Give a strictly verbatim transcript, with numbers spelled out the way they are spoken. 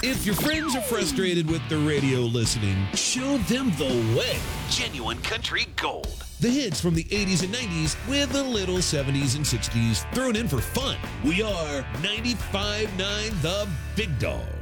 If your friends are frustrated with the radio listening, show them the way. Genuine country gold. The hits from the eighties and nineties with a little seventies and sixties thrown in for fun. We are ninety-five point nine The Big Dog.